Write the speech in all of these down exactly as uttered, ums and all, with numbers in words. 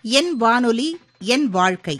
என் வானொலி என் வாழ்க்கை.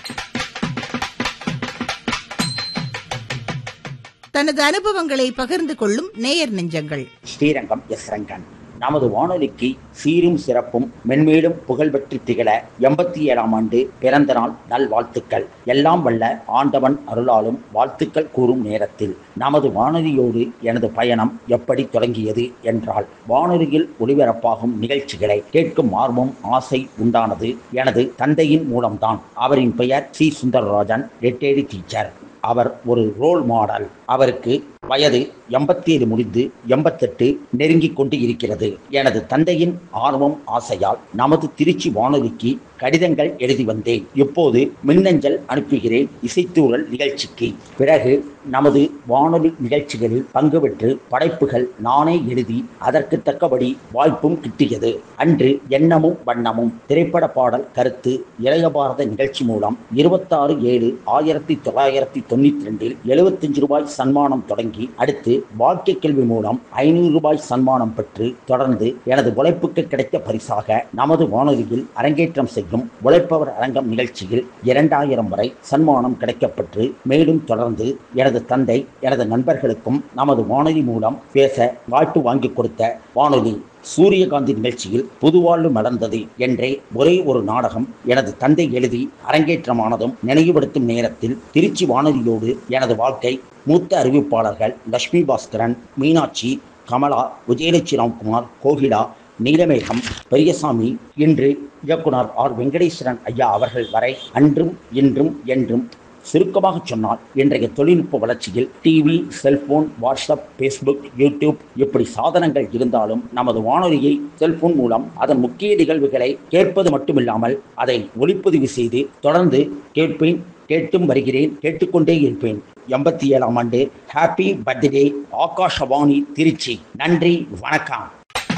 தனது அனுபவங்களை பகிர்ந்து கொள்ளும் நேயர் நெஞ்சங்கள். ஸ்ரீரங்கம் எஸ் ரங்கன். நமது வானொலிக்கு சீரும் சிறப்பும் மென்மேலும் புகழ்பெற்று திகழ எண்பத்தி ஏழாம் ஆண்டு பிறந்த நாள் நல்வாழ்த்துக்கள். எல்லாம் வல்ல ஆண்டவன் அருளாலும் வாழ்த்துக்கள் கூறும் நேரத்தில் நமது வானொலியோடு எனது பயணம் எப்படி தொடங்கியது என்றால், வானொலியில் ஒளிபரப்பாகும் நிகழ்ச்சிகளை கேட்கும் ஆர்வம் ஆசை உண்டானது எனது தந்தையின் மூலம்தான். அவரின் பெயர் சி சுந்தரராஜன், ரிட்டையர்டு டீச்சர். அவர் ஒரு ரோல் மாடல். அவருக்கு வயது எண்பத்தி ஏழு முடிந்து எண்பத்தெட்டு நெருங்கிக் கொண்டு இருக்கிறது. எனது தந்தையின் ஆர்வம் ஆசையால் நமது திருச்சி வானொலிக்கு கடிதங்கள் எழுதி வந்தேன். இப்போது மின்னஞ்சல் அனுப்புகிறேன் இசைத்தூரல் நிகழ்ச்சிக்கு. பிறகு நமது வானொலி நிகழ்ச்சிகளில் பங்கு பெற்று படைப்புகள் நானே எழுதி அதற்கு தக்கபடி வாய்ப்பும் கிட்டியது. அன்று எண்ணமும் வண்ணமும் திரைப்பட பாடல் கருத்து இளைய பாரத நிகழ்ச்சி மூலம் இருபத்தாறு ஏழு ஆயிரத்தி தொள்ளாயிரத்தி தொண்ணூத்தி ரெண்டில் எழுபத்தஞ்சு ரூபாய் சன்மானம் தொடங்கி, அடுத்து வாழ்க்கை கல்வி மூலம் ஐநூறு ரூபாய் சன்மானம் பெற்று, தொடர்ந்து எனது உழைப்புக்கு கிடைத்த பரிசாக நமது வானொலியில் அரங்கேற்றம் செய்யும் உழைப்பவர் அரங்கம் நிகழ்ச்சியில் இரண்டாயிரம் வரை சன்மானம் கிடைக்கப்பெற்று, மேலும் தொடர்ந்து எனது தந்தை எனது நண்பர்களுக்கும் நமது வானொலி மூலம் பேச வாய்ப்பு வாங்கி கொடுத்த வானொலி சூரியகாந்தி நிகழ்ச்சியில் புதுவாழ்வு மலர்ந்தது என்றே ஒரே ஒரு நாடகம் எனது தந்தை எழுதி அரங்கேற்றமானதும் நினைவுபடுத்தும் நேரத்தில் திருச்சி வானொலியோடு எனது வாழ்க்கை மூத்த அறிவிப்பாளர்கள் லட்சுமி பாஸ்கரன், மீனாட்சி, கமலா, விஜயலட்சுமி ராம்குமார், கோகிலா, நீலமேகம், பெரியசாமி, இன்று இயக்குனர் ஆர் வெங்கடேஸ்வரன் ஐயா அவர்கள் வரை அன்றும் இன்றும் என்றும் சுருக்கமாக சொன்னால், இன்றைய தொழில்நுட்ப வளர்ச்சியில் TV, cellphone, WhatsApp, Facebook, YouTube இப்படி சாதனங்கள் இருந்தாலும் நமது வானொலியை செல்போன் மூலம் அதன் முக்கிய நிகழ்வுகளை கேட்பது மட்டுமில்லாமல் அதை ஒளிப்பதிவு செய்து தொடர்ந்து கேட்பேன், கேட்டும் வருகிறேன், கேட்டுக்கொண்டே இருப்பேன். எண்பத்தி ஏழாம் ஆண்டு ஹாப்பி பர்த்டே ஆகாஷவாணி திருச்சி. நன்றி, வணக்கம்.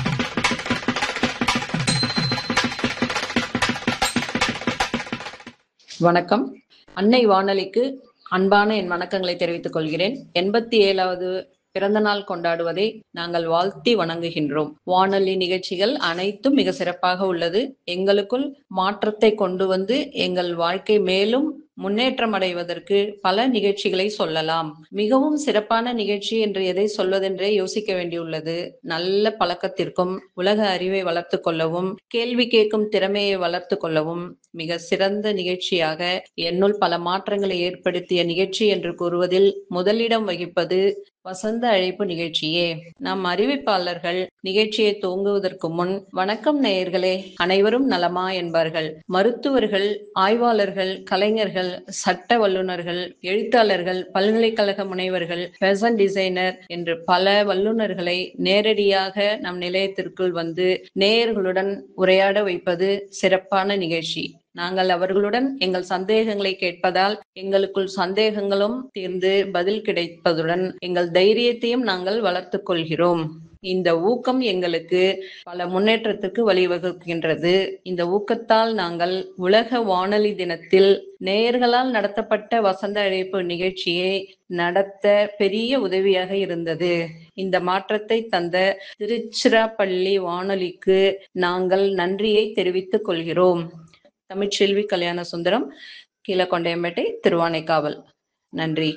வணக்கம். அன்னை வானொலிக்கு அன்பான என் வணக்கங்களை தெரிவித்துக் கொள்கிறேன். எண்பத்தி ஏழாவது பிறந்த நாள் கொண்டாடுவதை நாங்கள் வாழ்த்தி வணங்குகின்றோம். வானொலி நிகழ்ச்சிகள் அனைத்தும் மிக சிறப்பாக உள்ளது. எங்களுக்குள் மாற்றத்தை கொண்டு வந்து எங்கள் வாழ்க்கை மேலும் முன்னேற்றம் அடைவதற்கு பல நிகழ்ச்சிகளை சொல்லலாம். மிகவும் சிறப்பான நிகழ்ச்சி என்று எதை சொல்வதென்றே யோசிக்க வேண்டியுள்ளது. நல்ல பழக்கத்திற்கும் உலக அறிவை வளர்த்து கொள்ளவும் கேள்வி கேட்கும் திறமையை வளர்த்து கொள்ளவும் மிக சிறந்த நிகழ்ச்சியாக என்னுள் பல மாற்றங்களை ஏற்படுத்திய நிகழ்ச்சி என்று கூறுவதில் முதலிடம் வகிப்பது வசந்த அழைப்பு நிகழ்ச்சியே. நம் அறிவிப்பாளர்கள் நிகழ்ச்சியை துவங்குவதற்கு முன் வணக்கம் நேயர்களே, அனைவரும் நலமா என்பார்கள். மருத்துவர்கள், ஆய்வாளர்கள், கலைஞர்கள், சட்ட வல்லுநர்கள், எழுத்தாளர்கள், பல்கலைக்கழக முனைவர்கள், ஃபேஷன் டிசைனர் என்று பல வல்லுநர்களை நேரடியாக நம் நிலையத்திற்குள் வந்து நேயர்களுடன் உரையாட வைப்பது சிறப்பான நிகழ்ச்சி. நாங்கள் அவர்களுடன் எங்கள் சந்தேகங்களை கேட்பதால் எங்களுக்குள் சந்தேகங்களும் தீர்ந்து பதில் கிடைப்பதுடன் எங்கள் தைரியத்தையும் நாங்கள் வளர்த்து கொள்கிறோம். இந்த ஊக்கம் எங்களுக்கு பல முன்னேற்றத்துக்கு வழிவகுக்கின்றது. இந்த ஊக்கத்தால் நாங்கள் உலக வானொலி தினத்தில் நேயர்களால் நடத்தப்பட்ட வசந்த அழைப்பு நிகழ்ச்சியை நடத்த பெரிய உதவியாக இருந்தது. இந்த மாற்றத்தை தந்த திருச்சிராப்பள்ளி வானொலிக்கு நாங்கள் நன்றியை தெரிவித்துக் கொள்கிறோம். தமிழ்ச்செல்வி கல்யாண சுந்தரம், கீழக்கொண்டையம்பேட்டை, திருவானைக்காவல். நன்றி.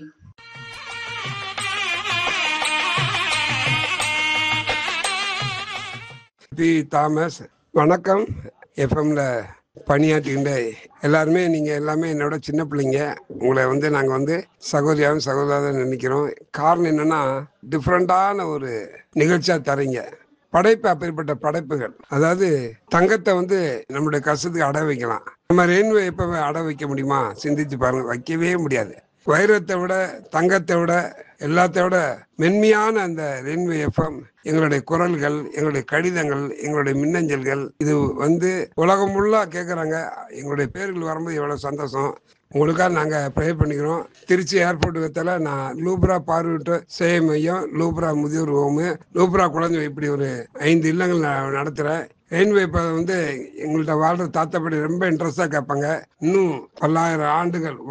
P Thomas. வணக்கம். எஃப்எம்ல பணியாற்றுகின்ற எல்லாருமே, நீங்கள் எல்லாமே என்னோட சின்ன பிள்ளைங்க. உங்களை வந்து நாங்கள் வந்து சகோதரியாகவும் சகோதராக நினைக்கிறோம். காரணம் என்னன்னா, டிஃப்ரெண்டான ஒரு நிகழ்ச்சியாக தரீங்க. படைப்பு அப்பேற்பட்ட படைப்புகள். அதாவது தங்கத்தை வந்து நம்மளுடைய கஷ்டத்துக்கு அடை வைக்கலாம், நம்ம ரெயின்வே எப்பவே அடை வைக்க முடியுமா? சிந்திச்சு பாருங்க, வைக்கவே முடியாது. வைரத்தை விட, தங்கத்தை விட, எல்லாத்தை விட மென்மையான அந்த ரெயின்வே எஃப்எம், எங்களுடைய குரல்கள், எங்களுடைய கடிதங்கள், எங்களுடைய மின்னஞ்சல்கள், இது வந்து உலகம் ஃபுல்லா கேட்குறாங்க. எங்களுடைய பேர்கள் வரும்போது எவ்வளோ சந்தோஷம். உங்களுக்காக நாங்கள் ப்ரே பண்ணிக்கிறோம். திருச்சி ஏர்போர்ட் விதத்தில் நான் லூப்ரா பார்வையிட்ட சேவை மையம், லூப்ரா முதியோர் ஹோமு, லூப்ரா குழந்தை, இப்படி ஒரு ஐந்து இல்லங்கள் நான் நடத்துகிறேன். ரெயின்வே இப்போ வந்து எங்கள்கிட்ட வாழ்கிற தாத்தாப்படி ரொம்ப இன்ட்ரெஸ்டாக கேட்பாங்க. இன்னும் பல்லாயிரம் ஆண்டுகள்